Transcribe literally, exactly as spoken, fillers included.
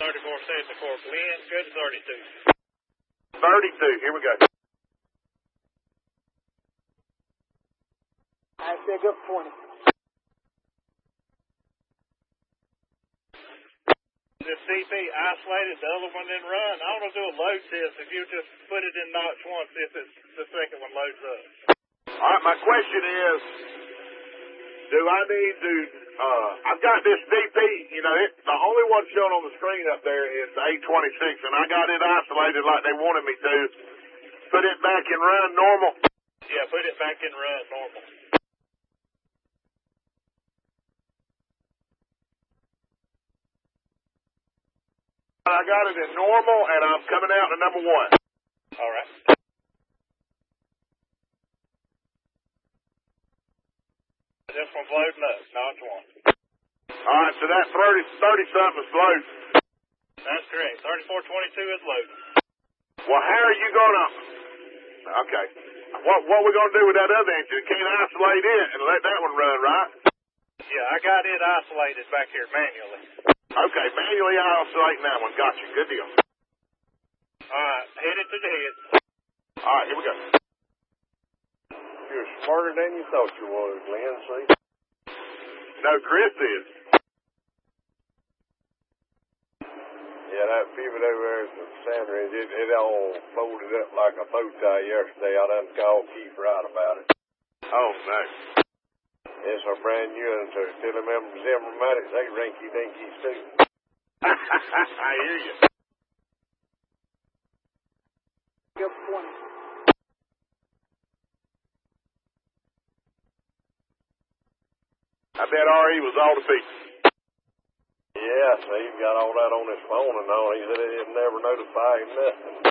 thirty-four seventy-four, Glenn, good to thirty-two. thirty-two, here we go. I said good twenty. The C P isolated, the other one didn't run. I want to do a load test if you just put it in notch one, see if it's, the second one loads up. All right, my question is, do I need to, uh, I've got this D P, you know, it, the only one shown on the screen up there is the eight twenty-six, and I got it isolated like they wanted me to. Put it back and run normal? Yeah, put it back in run normal. I got it in normal, and I'm coming out to number one. All right. This one's loading up, notch one. All right, so that thirty, thirty-something is loaded. That's correct. thirty-four twenty-two is loaded. Well, how are you going to, okay, what what we going to do with that other engine? Can't isolate it and let that one run, right? Yeah, I got it isolated back here manually. Okay, manually isolating that one. Gotcha. Good deal. All right, hit it to the head. All right, here we go. You're smarter than you thought you was, Glenn, see? No, Chris is. Yeah, that pivot over there is the center. It, it, it all folded up like a bow tie yesterday. I done called Keith Wright about it. Oh, no. It's a brand new one, so still remember Zimmermatics, they rinky-dinkies too. I hear you. Good twenty. I bet R E was all the beat. Yeah, so he's got all that on his phone and all. He said he didn't never notify him nothing.